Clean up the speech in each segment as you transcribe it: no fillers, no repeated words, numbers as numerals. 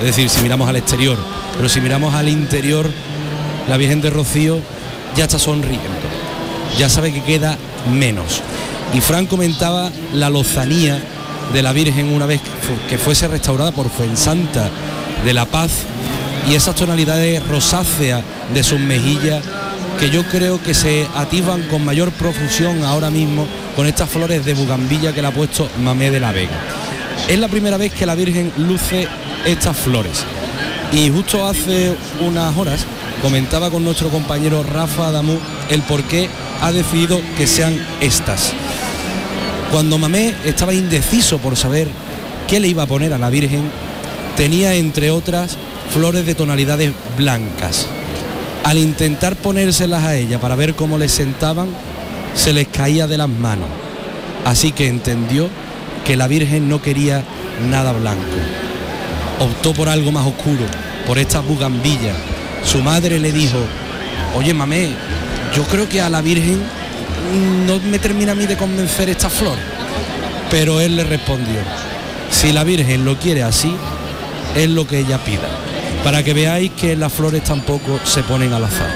es decir, si miramos al exterior, pero si miramos al interior, la Virgen de Rocío ya está sonriendo, ya sabe que queda menos. Y Fran comentaba la lozanía de la Virgen una vez que fuese restaurada por Fuensanta de la Paz, y esas tonalidades rosáceas de sus mejillas que yo creo que se atisban con mayor profusión ahora mismo con estas flores de bugambilla que le ha puesto Mamé de la Vega. Es la primera vez que la Virgen luce estas flores, y justo hace unas horas comentaba con nuestro compañero Rafa Adamú el por qué ha decidido que sean estas. Cuando Mamé estaba indeciso por saber qué le iba a poner a la Virgen, tenía entre otras flores de tonalidades blancas. Al intentar ponérselas a ella para ver cómo les sentaban, se les caía de las manos. Así que entendió que la Virgen no quería nada blanco. Optó por algo más oscuro, por estas bugambillas. Su madre le dijo: oye, Mamé, yo creo que a la Virgen no me termina a mí de convencer esta flor. Pero él le respondió: si la Virgen lo quiere así, es lo que ella pida. Para que veáis que las flores tampoco se ponen al azar.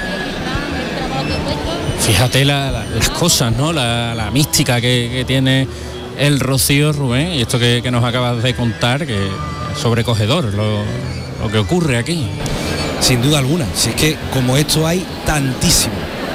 Fíjate las cosas, ¿no? La mística que tiene el Rocío, Rubén, y esto que nos acabas de contar, que es sobrecogedor lo que ocurre aquí. Sin duda alguna, si es que como esto hay tantísimo.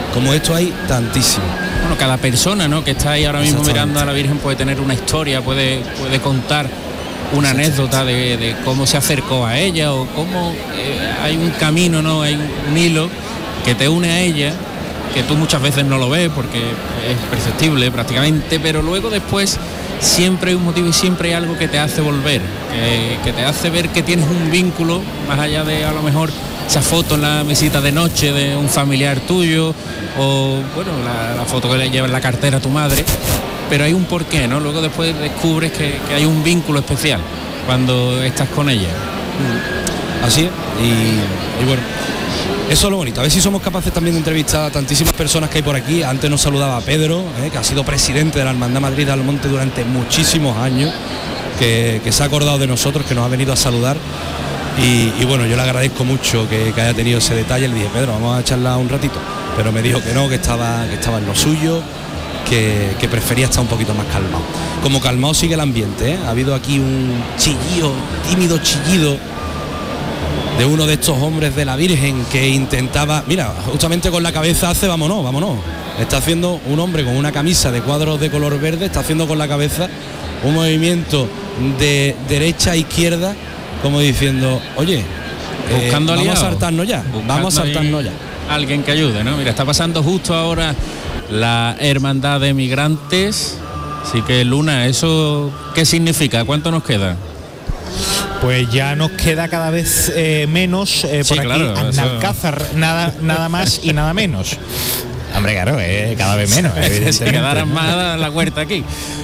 Bueno, cada persona, ¿no?, que está ahí ahora mismo mirando a la Virgen puede tener una historia, puede contar una anécdota de cómo se acercó a ella, o cómo hay un camino, ¿no?, hay un hilo que te une a ella, que tú muchas veces no lo ves porque es perceptible prácticamente, pero luego después siempre hay un motivo y siempre hay algo que te hace volver, que te hace ver que tienes un vínculo, más allá de a lo mejor esa foto en la mesita de noche de un familiar tuyo, o bueno, la foto que le lleva en la cartera a tu madre, pero hay un porqué, ¿no? Luego después descubres que hay un vínculo especial cuando estás con ella. Así es, y bueno, eso es lo bonito. A ver si somos capaces también de entrevistar a tantísimas personas que hay por aquí. Antes nos saludaba a Pedro, que ha sido presidente de la Hermandad Madrid de Almonte durante muchísimos años, que se ha acordado de nosotros, que nos ha venido a saludar. Y bueno, yo le agradezco mucho que haya tenido ese detalle. Le dije: Pedro, vamos a charlar un ratito, pero me dijo que no, que estaba en lo suyo, que prefería estar un poquito más calmado. Como calmado sigue el ambiente, ¿eh? Ha habido aquí un chillido, tímido chillido de uno de estos hombres de la Virgen que intentaba, mira, justamente con la cabeza hace vámonos. Está haciendo un hombre con una camisa de cuadros de color verde, está haciendo con la cabeza un movimiento de derecha a izquierda, como diciendo: oye, buscando vamos a saltarnos ya, alguien que ayude, ¿no? Mira, está pasando justo ahora la Hermandad de Migrantes, así que Luna, ¿eso qué significa? ¿Cuánto nos queda? Pues ya nos queda cada vez menos sí, por aquí, claro, Alcázar, nada más y nada menos. Hombre, claro, cada vez menos, evidentemente. Se quedaran más la huerta aquí.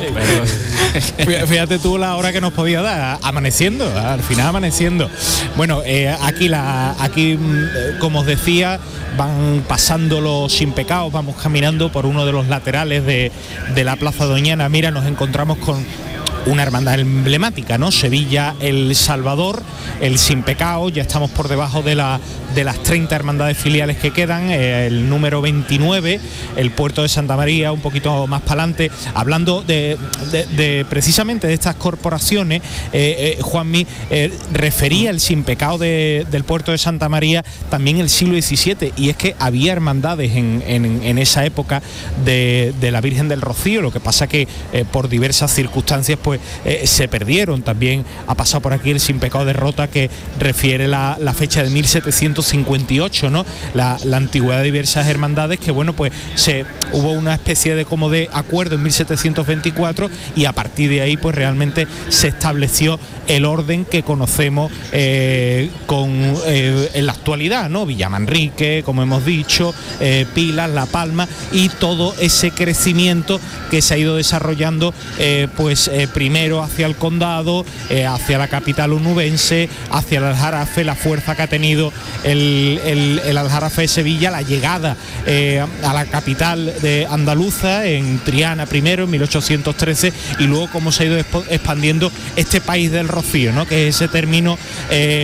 Pero fíjate tú la hora que nos podía dar, amaneciendo, al final amaneciendo. Bueno, aquí, como os decía, van pasando los sin pecados, vamos caminando por uno de los laterales de la Plaza Doñana. Mira, nos encontramos con una hermandad emblemática, ¿no? Sevilla El Salvador, el Sin Pecado. Ya estamos por debajo de las 30 hermandades filiales que quedan, el número 29, el Puerto de Santa María, un poquito más para adelante. Hablando de precisamente de estas corporaciones, Juanmi refería el Sin Pecado del Puerto de Santa María también el siglo XVII, y es que había hermandades en esa época de la Virgen del Rocío. Lo que pasa que por diversas circunstancias pues se perdieron. También ha pasado por aquí el Sin Pecado de Rota, que refiere la fecha de 1758, ¿no? La antigüedad de diversas hermandades, que bueno, pues hubo una especie de como de acuerdo en 1724, y a partir de ahí pues realmente se estableció el orden que conocemos en la actualidad, ¿no? Villamanrique, como hemos dicho, Pilas, La Palma, y todo ese crecimiento que se ha ido desarrollando primero hacia el condado, hacia la capital onubense, hacia el Aljarafe, la fuerza que ha tenido el Aljarafe de Sevilla, la llegada a la capital de andaluza en Triana primero en 1813, y luego cómo se ha ido expandiendo este país del Rocío, ¿no? Que es ese término